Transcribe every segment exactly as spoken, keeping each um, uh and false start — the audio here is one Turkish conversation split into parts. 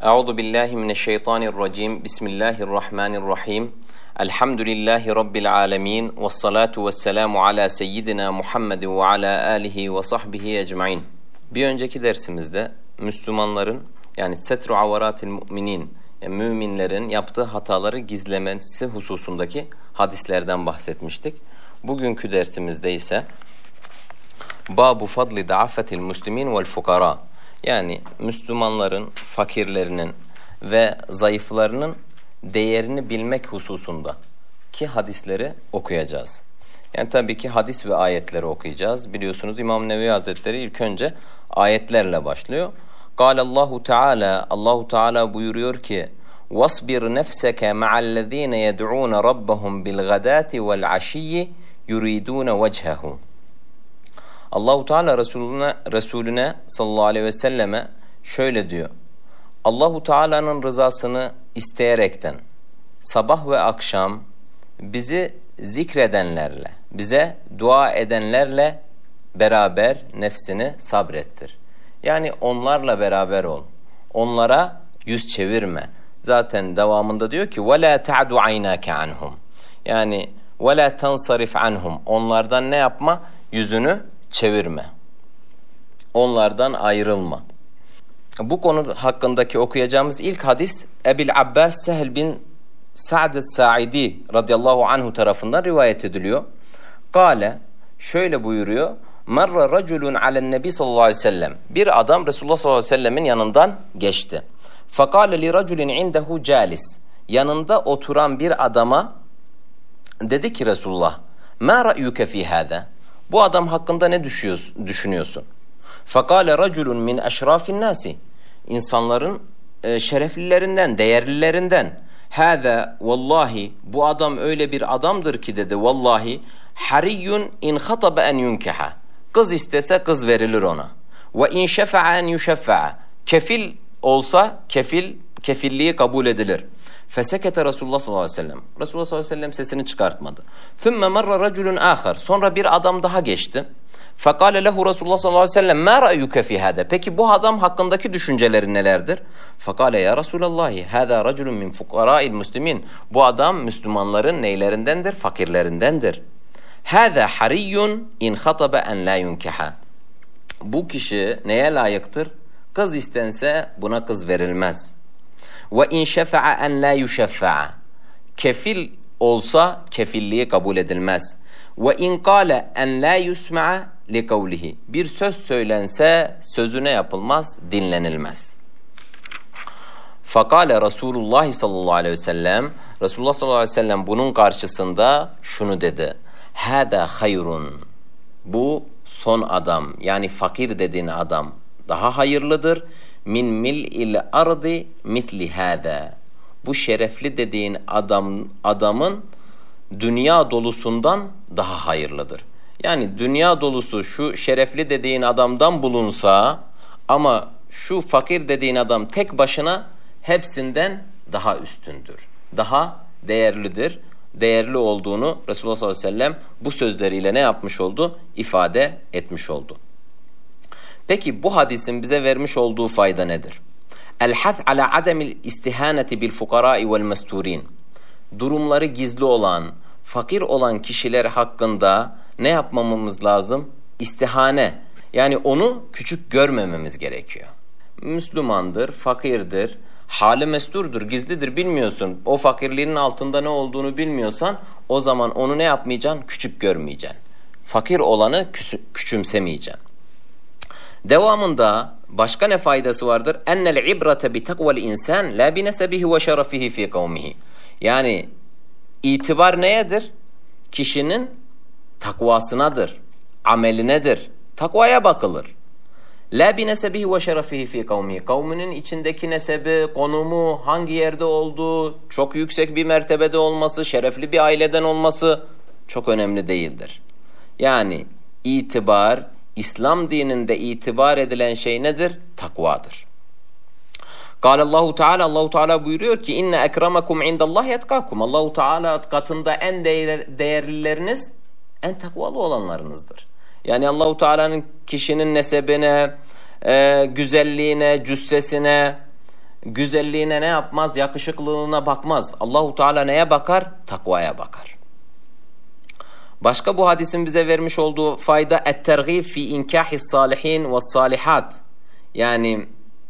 Euzu billahi mineşşeytanirracim. Bismillahirrahmanirrahim. Elhamdülillahi rabbil alamin. Ves salatu vesselamu ala seyyidina Muhammed ve ala alihi ve sahbihi ecmaîn. Bir önceki dersimizde Müslümanların yani setru avaratil müminin, yani müminlerin yaptığı hataları gizlemesi hususundaki hadislerden bahsetmiştik. Bugünkü dersimizde ise Babu fadli da'afetil muslimin vel fukara, yani Müslümanların fakirlerinin ve zayıflarının değerini bilmek hususunda ki hadisleri okuyacağız. Yani tabii ki hadis ve ayetleri okuyacağız. Biliyorsunuz İmam Nevevi Hazretleri ilk önce ayetlerle başlıyor. Allahu Teala, Allahu Teala buyuruyor ki: "Vasbir nefseke ma'allezine yed'un rabbahum bil gadati vel aşiyyi yuridun vecehu." Allahu Teala Resulüne, Resulüne sallallahu aleyhi ve selleme şöyle diyor: Allahu Teala'nın rızasını isteyerekten sabah ve akşam bizi zikredenlerle, bize dua edenlerle beraber nefsini sabrettir. Yani onlarla beraber ol. Onlara yüz çevirme. Zaten devamında diyor ki: وَلَا تَعْدُ عَيْنَاكَ عَنْهُمْ. Yani وَلَا تَنْصَرِفْ عَنْهُمْ. Onlardan ne yapma? Yüzünü çevirme. Onlardan ayrılma. Bu konu hakkındaki okuyacağımız ilk hadis Ebil Abbas Sehl bin Sa'd es-Sa'idi radıyallahu anhu tarafından rivayet ediliyor. Kale, şöyle buyuruyor: Merra raculun alen nebi sallallahu aleyhi ve sellem. Bir adam Resulullah sallallahu aleyhi ve sellemin yanından geçti. Fakale li raculin indehu calis. Yanında oturan bir adama dedi ki Resulullah: Ma ra'yuke fi hâzâ? Bu adam hakkında ne düşünüyorsun? Fakale raculun min eşrafin nasi. İnsanların e, şereflilerinden, değerlilerinden. Hâzâ vallahi, bu adam öyle bir adamdır ki dedi, vallahi hariyyun in khatabe en yunkeha. Kız istese kız verilir ona. Ve in şefa'a en yuşeffa'a. Kefil olsa kefil kefilliği kabul edilir. Fesekete Resulullah sallallahu aleyhi ve sellem. Resulullah sallallahu aleyhi ve sellem sesini çıkartmadı. Thumma marra raculun ahar. Sonra bir adam daha geçti. Fekale lehu Resulullah sallallahu aleyhi ve sellem: Ma ra'yuke fi hâzâ? Peki bu adam hakkındaki düşüncelerin nelerdir? Fekale ya Resulallah, hâzâ raculun min fukarâil muslimin. Bu adam Müslümanların neylerindendir? Fakirlerindendir. Hâzâ hariyyun in khatabe en la yunkeha. Bu kişi neye layıktır? Kız istense buna kız verilmez. Ve in şefa'a en la yuşeffa'a. Kefil olsa kefilliği kabul edilmez. Ve in kâle en la yusma'a li kavlihi. Bir söz söylense sözüne yapılmaz, dinlenilmez. Fakale Resulullah sallallahu aleyhi ve sellem. Resulullah sallallahu aleyhi ve sellem bunun karşısında şunu dedi: Hâdâ hayrun. Bu son adam, yani fakir dediğin adam daha hayırlıdır. Min mil'il ardi mitli hâdâ. Bu şerefli dediğin adam adamın dünya dolusundan daha hayırlıdır. Yani dünya dolusu şu şerefli dediğin adamdan bulunsa ama şu fakir dediğin adam tek başına hepsinden daha üstündür. Daha değerlidir. Değerli olduğunu Resulullah sallallahu aleyhi ve sellem bu sözleriyle ne yapmış oldu? İfade etmiş oldu. Peki bu hadisin bize vermiş olduğu fayda nedir? El-hath ala ademil istihaneti bil fukarai vel mesturin. Durumları gizli olan, fakir olan kişiler hakkında ne yapmamamız lazım? İstihane. Yani onu küçük görmememiz gerekiyor. Müslümandır, fakirdir, hali mesturdur, gizlidir, bilmiyorsun. O fakirliğinin altında ne olduğunu bilmiyorsan o zaman onu ne yapmayacaksın? Küçük görmeyeceksin. Fakir olanı küçümsemeyeceksin. Devamında başka ne faydası vardır? Ennel ibrate bi takvel insan la bi nesebihi ve şerefihi fi kavmihi. Yani itibar neyedir? Kişinin takvasınadır, amelinedir. Takvaya bakılır. La bi nesebihi ve şerefihi fi kavmihi. Kavminin içindeki nesebi, konumu, hangi yerde olduğu, çok yüksek bir mertebede olması, şerefli bir aileden olması çok önemli değildir. Yani itibar, İslam dininde itibar edilen şey nedir? Takvadır. Allahu Teala, Allahu Teala buyuruyor ki: İnne ekremakum indallahi yetkakum. Allahu Teala katında en değer, değerlileriniz en takvalı olanlarınızdır. Yani Allahu Teala'nın kişinin nesebine, e, güzelliğine, cüssesine, güzelliğine ne yapmaz? Yakışıklılığına bakmaz. Allahu Teala neye bakar? Takvaya bakar. Başka bu hadisin bize vermiş olduğu fayda et-tergib fi inkahis salihin ve salihat. Yani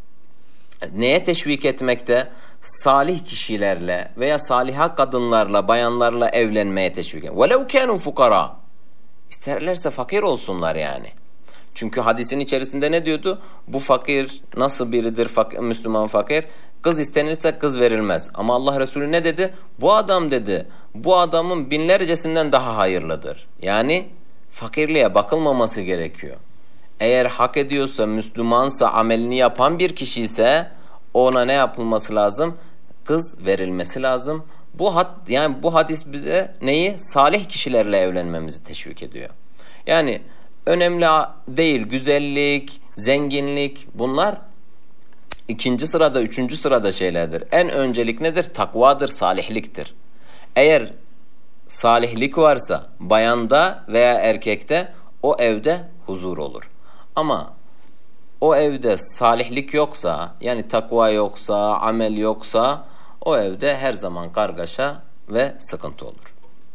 neye teşvik etmekte? Salih kişilerle veya saliha kadınlarla, bayanlarla evlenmeye teşvik etmekte. وَلَوْ كَانُوا فُقَرَى İsterlerse fakir olsunlar yani. Çünkü hadisin içerisinde ne diyordu? Bu fakir nasıl biridir fakir, Müslüman fakir? Kız istenirse kız verilmez. Ama Allah Resulü ne dedi? Bu adam dedi, bu adamın binlercesinden daha hayırlıdır. Yani fakirliğe bakılmaması gerekiyor. Eğer hak ediyorsa, Müslümansa, amelini yapan bir kişi ise ona ne yapılması lazım? Kız verilmesi lazım. Bu had, yani bu hadis bize neyi? Salih kişilerle evlenmemizi teşvik ediyor. Yani önemli değil güzellik, zenginlik, bunlar ikinci sırada, üçüncü sırada şeylerdir. En öncelik nedir? Takvadır, salihliktir. Eğer salihlik varsa bayanda veya erkekte o evde huzur olur. Ama o evde salihlik yoksa, yani takva yoksa, amel yoksa o evde her zaman kargaşa ve sıkıntı olur.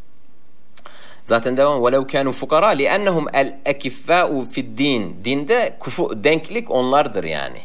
Zaten devam وَلَوْ كَانُوا فُقَرَى لِأَنَّهُمْ الْاَكِفَّاءُ فِي الدِّينِ Dinde kufu, denklik onlardır yani.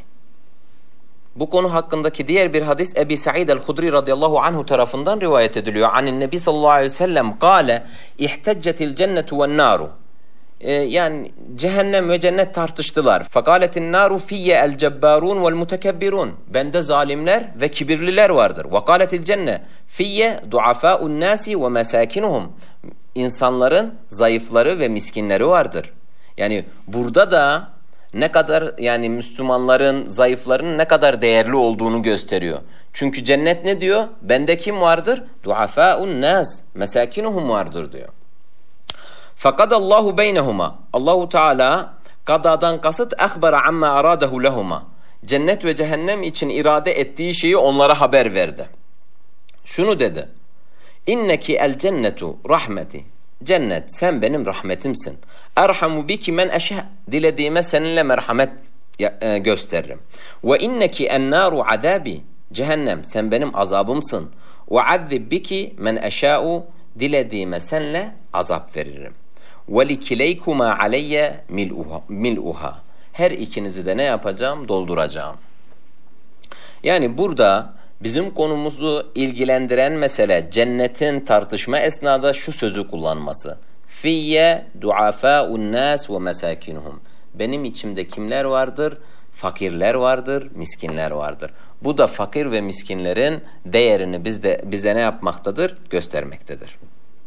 Bu konu hakkındaki diğer bir hadis Ebi Sa'id el-Hudri radıyallahu anhu tarafından rivayet ediliyor. Anin Nebi sallallahu aleyhi ve sellem kâle ihteccetil cennetu ven naru. Yani cehennem ve cennet tartıştılar. Fakaletin naru fiyye el cebbarun vel mutekebbirun. Bende zalimler ve kibirliler vardır. Ve kâletil cenne fiyye duafâ'un nâsi ve mesâkinuhum. İnsanların zayıfları ve miskinleri vardır. Yani burada da ne kadar, yani Müslümanların, zayıfların ne kadar değerli olduğunu gösteriyor. Çünkü cennet ne diyor? Bende kim vardır? Duafâ'un nâs, mesâkinuhum vardır diyor. Fakat Allahu beynehuma. Allahu Teala kadadan kasıt akhbara amma aradahu lehuma. Cennet ve cehennem için irade ettiği şeyi onlara haber verdi. Şunu dedi. İnneki el cennetu rahmeti. Cennet sen benim rahmetimsin. Erhamu biki men eşe. Dilediğime seninle merhamet gösteririm. Ve inneki en naru azabi. Cehennem sen benim azabımsın. Ve azzib biki men eşâ'u. Dilediğime senle azap veririm. وَلِكِلَيْكُمَا عَلَيَّ مِلْءُهَا Her ikinizi de ne yapacağım? Dolduracağım. Yani burada bizim konumuzu ilgilendiren mesele cennetin tartışma esnada şu sözü kullanması. فِيَّ دُعَفَاءُ النَّاسِ وَمَسَاكِنُهُمْ Benim içimde kimler vardır? Fakirler vardır, miskinler vardır. Bu da fakir ve miskinlerin değerini bizde, bize ne yapmaktadır? Göstermektedir.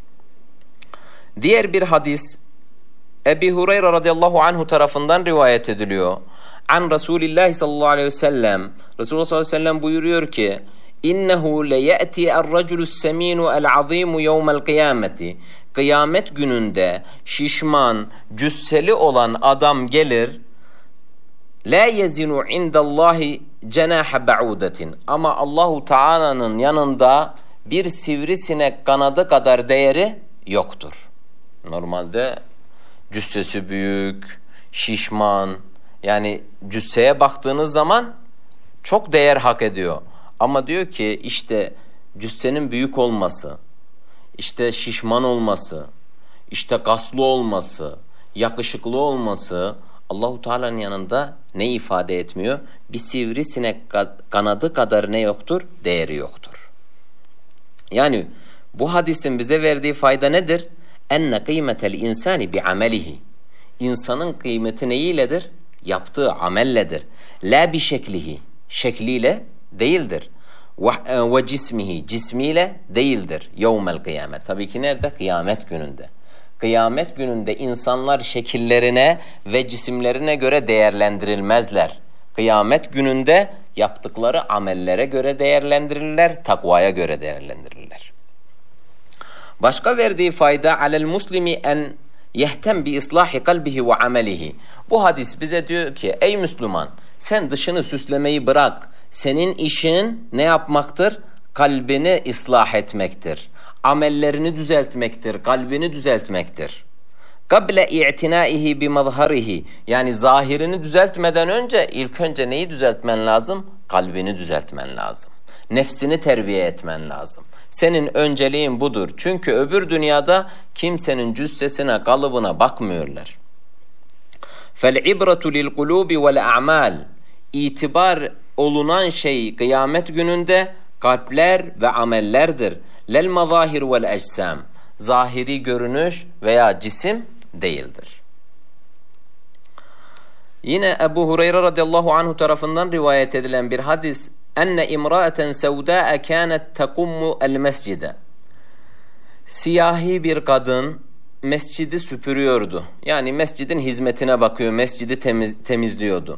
Diğer bir hadis Ebi Hureyre radıyallahu anhu tarafından rivayet ediliyor. An Resulillah sallallahu aleyhi ve sellem Resulullah sallallahu aleyhi ve sellem buyuruyor ki İnnehu le ye'ti er-raculus seminu el-azimu yevmel kıyameti Kıyamet gününde şişman, cüsseli olan adam gelir La yezinu indallahi cenaha ba'udetin Ama Allahu Teala'nın yanında bir sivrisinek kanadı kadar değeri yoktur. Normalde cüssesi büyük, şişman, yani cüsseye baktığınız zaman çok değer hak ediyor. Ama diyor ki işte cüssenin büyük olması, işte şişman olması, işte kaslı olması, yakışıklı olması Allahu Teala'nın yanında ne ifade etmiyor? Bir sivrisinek kanadı kadar ne yoktur? Değeri yoktur. Yani bu hadisin bize verdiği fayda nedir? Enne kıymetel insani bi amelihi. İnsanın kıymeti neyledir? Yaptığı amelledir. La bi şeklihi. Şekliyle değildir. Ve cismihi. Cismiyle değildir. Yevmel kıyamet. Tabii ki nerede? Kıyamet gününde. Kıyamet gününde insanlar şekillerine ve cisimlerine göre değerlendirilmezler. Kıyamet gününde yaptıkları amellere göre değerlendirirler, takvaya göre değerlendirirler. Başka verdiği fayda alel muslimi en yehtem bi islahi kalbihi ve amelihi. Bu hadis bize diyor ki ey Müslüman sen dışını süslemeyi bırak. Senin işin ne yapmaktır? Kalbini ıslah etmektir. Amellerini düzeltmektir, kalbini düzeltmektir. Kable i'tinaihi bi mazharihi. Yani zahirini düzeltmeden önce ilk önce neyi düzeltmen lazım? kalbini düzeltmen lazım. Nefsini terbiye etmen lazım. Senin önceliğin budur. Çünkü öbür dünyada kimsenin cüssesine, kalıbına bakmıyorlar. فَالْعِبْرَةُ لِلْقُلُوبِ وَالْاَعْمَالِ İtibar olunan şey kıyamet gününde kalpler ve amellerdir. Lel mazahir vel ecsam. Zahiri görünüş veya cisim değildir. Yine Ebu Hureyre radıyallahu anhu tarafından rivayet edilen bir hadis. Enne imra'eten sevdâ'e kânet tekummu el mescide. Siyahi bir kadın mescidi süpürüyordu. Yani mescidin hizmetine bakıyor, mescidi temiz, temizliyordu.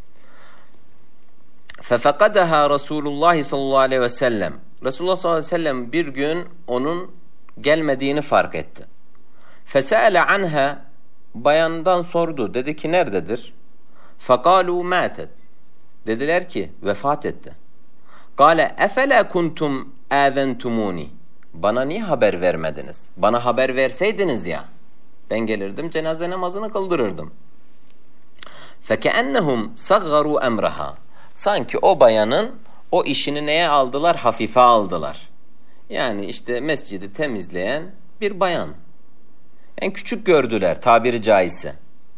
Fefekadaha Resulullah sallallahu aleyhi ve sellem. Resulullah sallallahu aleyhi ve sellem bir gün onun gelmediğini fark etti. Fesâle anha, bayandan sordu. Dedi ki nerededir? Fekalu mâtet. Dediler ki vefat etti. Kâle efela kuntum âzentumûni. Bana niye haber vermediniz? Bana haber verseydiniz ya. Ben gelirdim cenaze namazını kıldırırdım. Fekeennehum saggaru emraha. Sanki o bayanın o işini neye aldılar? Hafife aldılar. Yani işte mescidi temizleyen bir bayan. Yani küçük gördüler tabiri caizse.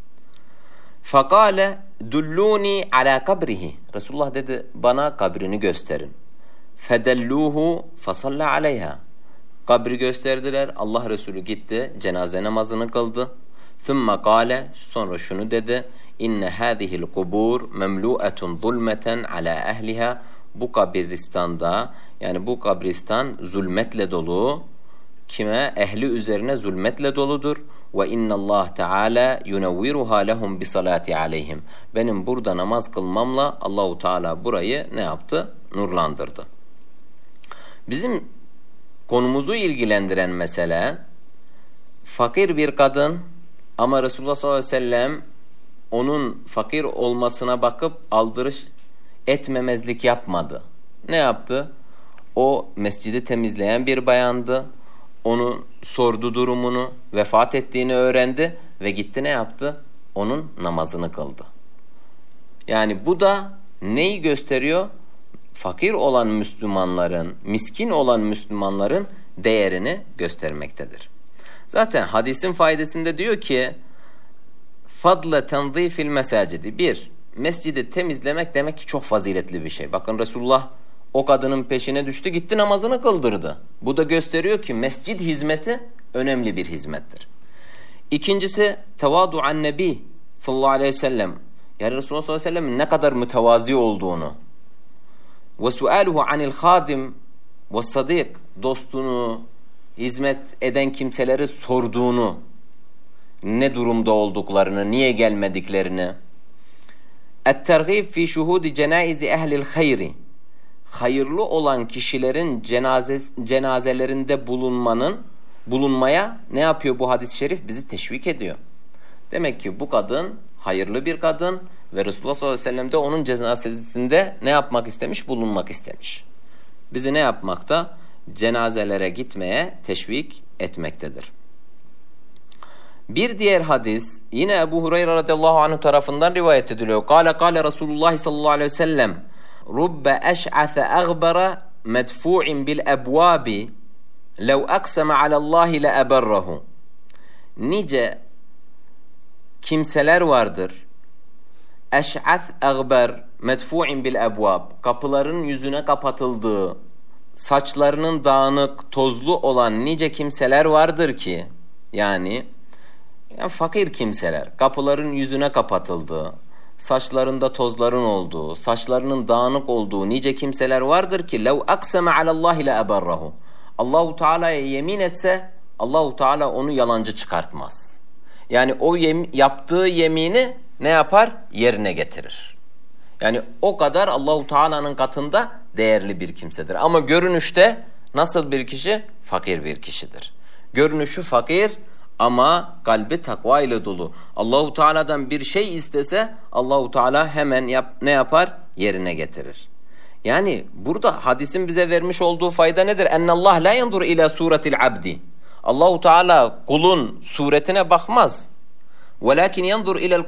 Fakale dulluni ala kabrihi. Resulullah dedi bana kabrini gösterin. Fedelluhu fasalla aleyha. Kabri gösterdiler. Allah Resulü gitti cenaze namazını kıldı. Thumma kâle, sonra şunu dedi. İnne hâzihil kubur memlu'etun zulmeten ala ehliha. Bu kabristanda, yani bu kabristan zulmetle dolu. Kime? Ehli üzerine zulmetle doludur. Ve innallah teala yunevviruha lehum bi salati aleyhim. Benim burada namaz kılmamla Allahu Teala burayı ne yaptı? Nurlandırdı. Bizim konumuzu ilgilendiren mesele fakir bir kadın ama Resulullah sallallahu aleyhi ve sellem onun fakir olmasına bakıp aldırış etmemezlik yapmadı. Ne yaptı? O mescidi temizleyen bir bayandı. Onu sordu durumunu, vefat ettiğini öğrendi ve gitti ne yaptı? Onun namazını kıldı. Yani bu da neyi gösteriyor? Fakir olan Müslümanların, miskin olan Müslümanların değerini göstermektedir. Zaten hadisin faydasında diyor ki fadle tenzifil mesacidi. Bir, mescidi temizlemek demek ki çok faziletli bir şey. Bakın Resulullah o kadının peşine düştü, gitti namazını kıldırdı. Bu da gösteriyor ki mescid hizmeti önemli bir hizmettir. İkincisi tevadu'an nebi sallallahu aleyhi ve sellem. Yani Resulullah sallallahu aleyhi ve sellem'in ne kadar mütevazi olduğunu ve sualuhu anil hadim ve sadik, dostunu, hizmet eden kimseleri sorduğunu, ne durumda olduklarını, niye gelmediklerini. Et-tergib fi şuhudi cenaizi ehlil hayri. Hayırlı olan kişilerin cenaze, cenazelerinde bulunmanın bulunmaya ne yapıyor bu hadis-i şerif? Bizi teşvik ediyor. Demek ki bu kadın hayırlı bir kadın ve Resulullah sallallahu aleyhi ve sellem de onun cenazesinde ne yapmak istemiş? Bulunmak istemiş. Bizi ne yapmakta? Cenazelere gitmeye teşvik etmektedir. Bir diğer hadis yine Ebu Hureyre radıyallahu anh tarafından rivayet ediliyor. Kale kale Resulullah sallallahu aleyhi ve sellem rubbe eş'ase agbara medfu'in bil ebvabi lev akseme alallahi le eberrahu. Nice kimseler vardır. Eş'as agber medfu'in bil ebvab. Kapıların yüzüne kapatıldığı, saçlarının dağınık, tozlu olan nice kimseler vardır ki, yani, yani fakir kimseler, kapıların yüzüne kapatıldığı, saçlarında tozların olduğu, saçlarının dağınık olduğu nice kimseler vardır ki lev akseme alallahi le eberrahu. Allahu Teala'ya yemin etse Allahu Teala onu yalancı çıkartmaz. Yani o yem, yaptığı yemini ne yapar? Yerine getirir. Yani o kadar Allahu Teala'nın katında değerli bir kimsedir. Ama görünüşte nasıl bir kişi? Fakir bir kişidir. Görünüşü fakir ama kalbi takva ile dolu. Allahu Teala'dan bir şey istese Allahu Teala hemen yap, ne yapar? Yerine getirir. Yani burada hadisin bize vermiş olduğu fayda nedir? Ennallah la yandur ila suretil abdi. Allahu Teala kulun suretine bakmaz. Velakin yandur ila'l